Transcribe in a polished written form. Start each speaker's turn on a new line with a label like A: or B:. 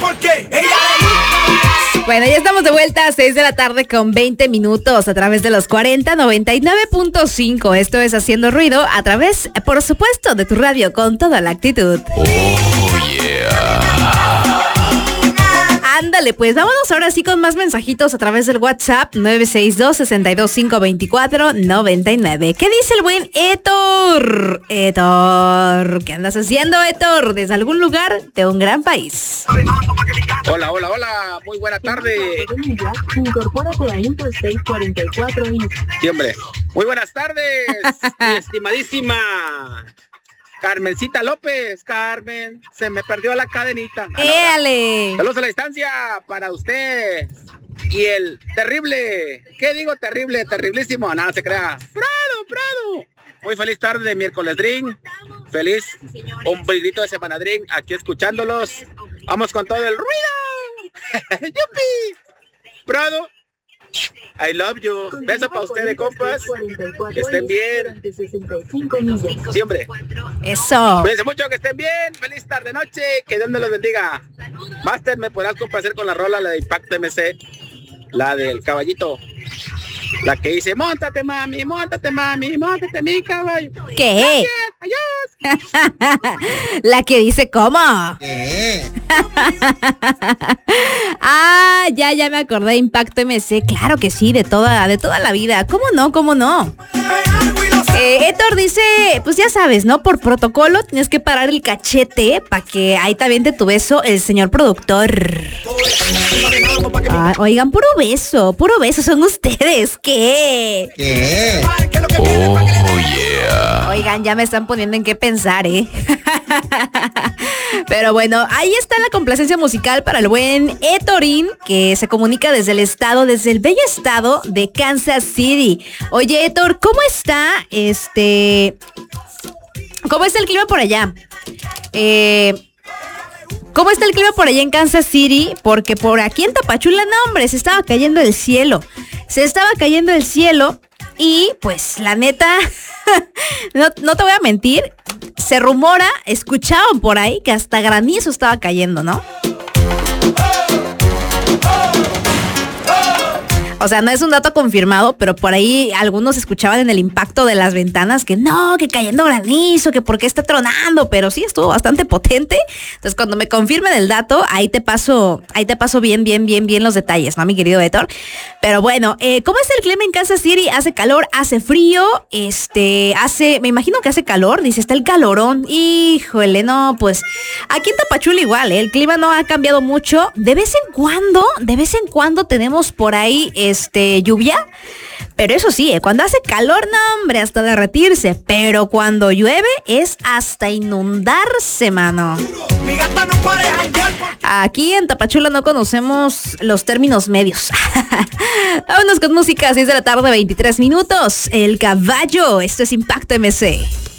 A: porque ella...
B: Bueno, ya estamos de vuelta a 6 de la tarde con 20 minutos a través de los 4099.5. Esto es Haciendo Ruido a través, por supuesto, de tu radio con toda la actitud.
A: Oh, yeah.
B: Ándale, pues vámonos ahora sí con más mensajitos a través del WhatsApp 962-62524-99. ¿Qué dice el buen Héctor? Héctor, ¿qué andas haciendo, Héctor? Desde algún lugar de un gran país.
C: Hola, hola, hola, muy buena tarde.
D: Incorpórate a Inter 644 y...
C: Sí, hombre. Muy buenas tardes, mi estimadísima Carmencita López. Carmen, se me perdió la cadenita.
B: ¡Éale!
C: Saludos a la distancia para usted y el terrible, ¿qué digo terrible? Terriblísimo, nada se crea. Prado. Muy feliz tarde de miércoles drink. Feliz ombliguito de semana drink. Aquí escuchándolos. Vamos con todo el ruido. ¡Yupi! Prado. I love you. Beso para ustedes, compas. Que estén bien. Siempre.
B: Eso.
C: Cuídense mucho, que estén bien. Feliz tarde, noche. Que Dios me los bendiga. Master, ¿me podrás complacer con la rola, la de Impacto MC? La del caballito. La que dice, móntate mami, móntate mi caballo.
B: ¿Qué?
C: Adiós.
B: La que dice ¿cómo? Ah, ya me acordé, Impacto MC, claro que sí, de toda la vida. ¿Cómo no? Héctor dice, pues ya sabes, ¿no? Por protocolo tienes que parar el cachete para que ahí te aviente tu beso el señor productor. Ah, oigan, puro beso son ustedes. ¿Qué?
A: Oh, yeah.
B: Oigan, ya me están poniendo en qué pensar, ¿eh? Pero bueno, ahí está la complacencia musical para el buen Héctorín, que se comunica desde el bello estado de Kansas City. Oye, Héctor, ¿cómo está ¿cómo está el clima por allá? ¿Cómo está el clima por allá en Kansas City? Porque por aquí en Tapachula, no hombre, se estaba cayendo el cielo. Y pues la neta, no te voy a mentir, se rumora, escuchaban por ahí que hasta granizo estaba cayendo, ¿no? O sea, no es un dato confirmado, pero por ahí algunos escuchaban en el impacto de las ventanas que no, que cayendo granizo, que por qué está tronando, pero sí estuvo bastante potente. Entonces, cuando me confirmen el dato, ahí te paso bien los detalles, ¿no, mi querido Héctor? Pero bueno, ¿cómo es el clima en Kansas City? ¿Hace calor? ¿Hace frío? Me imagino que hace calor, dice, está el calorón. Híjole, no, pues aquí en Tapachula igual, el clima no ha cambiado mucho. De vez en cuando tenemos por ahí lluvia, pero eso sí, cuando hace calor, no hombre, hasta derretirse, pero cuando llueve es hasta inundarse, mano. Aquí en Tapachula no conocemos los términos medios. Vámonos con música, 6 de la tarde, 23 minutos. El caballo, esto es Impacto MC.